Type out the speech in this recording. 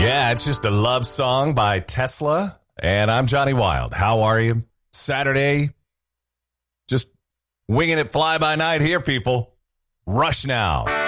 Yeah, it's just a love song by Tesla, and I'm Johnny Wild. How are you? Saturday, just winging it fly by night here, people. Rush now.